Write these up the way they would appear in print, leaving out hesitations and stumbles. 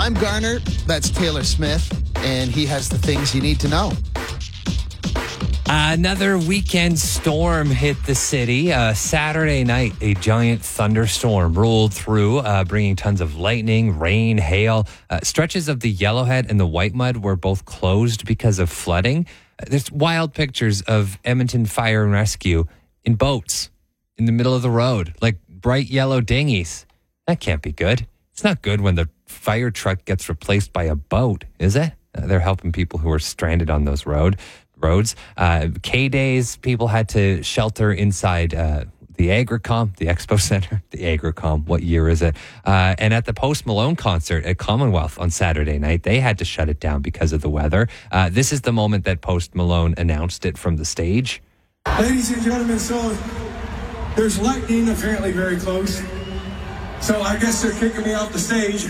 I'm Garner. That's Taylor Smith. And he has the things you need to know. Another weekend storm hit the city. Saturday night, a giant thunderstorm rolled through, bringing tons of lightning, rain, hail. Stretches of the Yellowhead and the Whitemud were both closed because of flooding. There's wild pictures of Edmonton Fire and Rescue in boats in the middle of the road, like bright yellow dinghies. That can't be good. It's not good when the fire truck gets replaced by a boat, is it? They're helping people who are stranded on those roads. K-Days, people had to shelter inside the Agricom, the Expo Center, the Agricom. What year is it? And at the Post Malone concert at Commonwealth on Saturday night, they had to shut it down because of the weather. This is the moment that Post Malone announced it from the stage. Ladies and gentlemen, so there's lightning apparently very close. So I guess they're kicking me off the stage.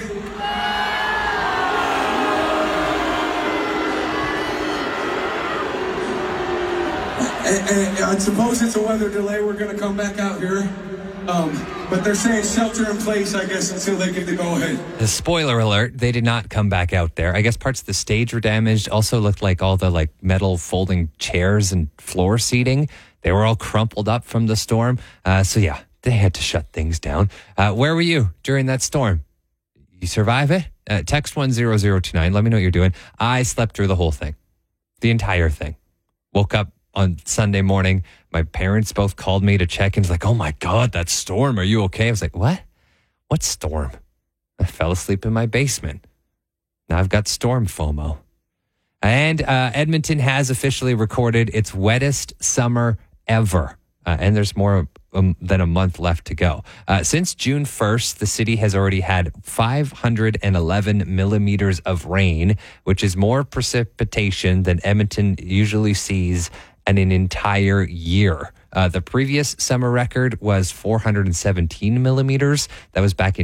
And I suppose it's a weather delay. We're going to come back out here. But they're saying shelter in place, I guess, until they get the go-ahead. The spoiler alert, they did not come back out there. I guess parts of the stage were damaged. Also looked like all the metal folding chairs and floor seating. They were all crumpled up from the storm. So yeah, they had to shut things down. Where were you during that storm? You survive it? Text 10029. Let me know what you're doing. I slept through the whole thing. The entire thing. Woke up on Sunday morning. My parents both called me to check in. It's like, oh my God, that storm. Are you okay? I was like, what? What storm? I fell asleep in my basement. Now I've got storm FOMO. And Edmonton has officially recorded its wettest summer ever. And there's more than a month left to go. Since June 1st, the city has already had 511 millimeters of rain, which is more precipitation than Edmonton usually sees in an entire year. The previous summer record was 417 millimeters. That was back in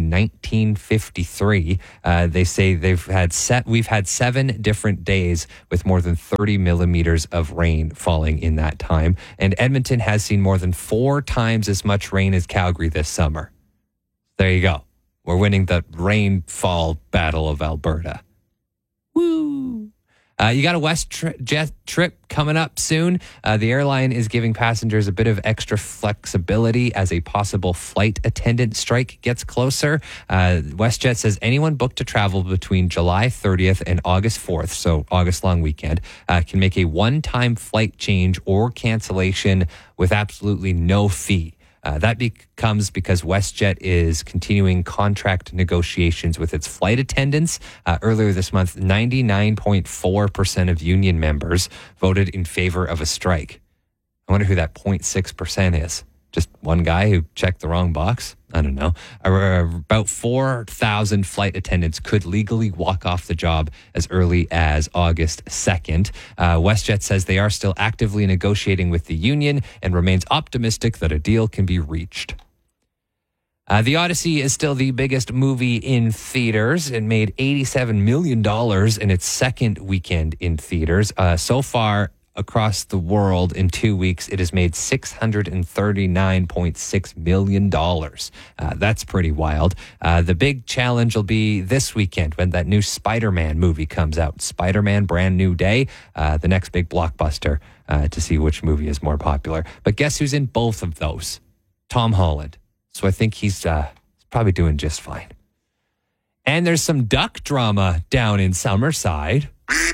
1953. They say we've had 7 different days with more than 30 millimeters of rain falling in that time. And Edmonton has seen more than 4 times as much rain as Calgary this summer. There you go. We're winning the rainfall battle of Alberta. Woo! You got a WestJet trip coming up soon. The airline is giving passengers a bit of extra flexibility as a possible flight attendant strike gets closer. WestJet says anyone booked to travel between July 30th and August 4th, so August long weekend, can make a one-time flight change or cancellation with absolutely no fee. That becomes because WestJet is continuing contract negotiations with its flight attendants. Earlier this month, 99.4% of union members voted in favor of a strike. I wonder who that 0.6% is. Just one guy who checked the wrong box? I don't know. About 4,000 flight attendants could legally walk off the job as early as August 2nd. WestJet says they are still actively negotiating with the union and remains optimistic that a deal can be reached. The Odyssey is still the biggest movie in theaters. It made $87 million in its second weekend in theaters. So far, across the world in 2 weeks, it has made $639.6 million. That's pretty wild. The big challenge will be this weekend when that new Spider-Man movie comes out. Spider-Man Brand New Day, the next big blockbuster to see which movie is more popular. But guess who's in both of those? Tom Holland. So I think he's probably doing just fine. And there's some duck drama down in Summerside.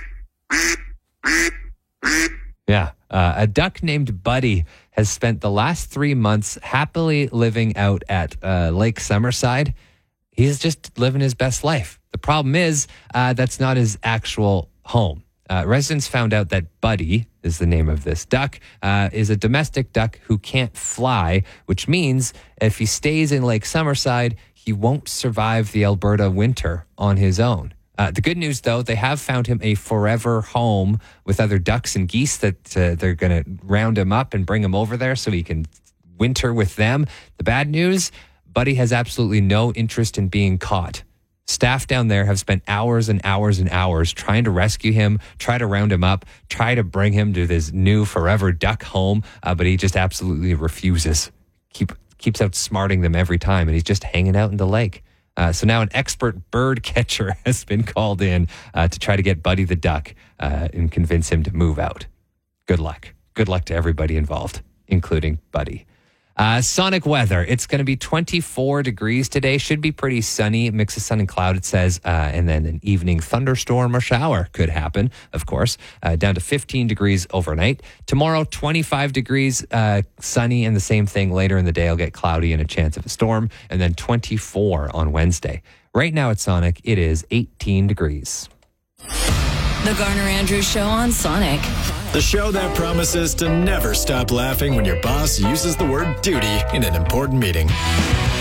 Yeah. A duck named Buddy has spent the last 3 months happily living out at Lake Summerside. He's just living his best life. The problem is that's not his actual home. Residents found out that Buddy is the name of this duck, is a domestic duck who can't fly, which means if he stays in Lake Summerside, he won't survive the Alberta winter on his own. The good news, though, they have found him a forever home with other ducks and geese that they're going to round him up and bring him over there so he can winter with them. The bad news, Buddy has absolutely no interest in being caught. Staff down there have spent hours and hours and hours trying to rescue him, try to round him up, try to bring him to this new forever duck home, but he just absolutely refuses. Keeps outsmarting them every time, and he's just hanging out in the lake. So now an expert bird catcher has been called in to try to get Buddy the Duck and convince him to move out. Good luck. Good luck to everybody involved, including Buddy. Sonic weather. It's going to be 24 degrees today. Should be pretty sunny. Mix of sun and cloud, it says. And then an evening thunderstorm or shower could happen, of course. Down to 15 degrees overnight. Tomorrow, 25 degrees, sunny, and the same thing later in the day. It'll get cloudy and a chance of a storm. And then 24 on Wednesday. Right now at Sonic, it is 18 degrees. The Garner Andrews Show on Sonic. The show that promises to never stop laughing when your boss uses the word duty in an important meeting.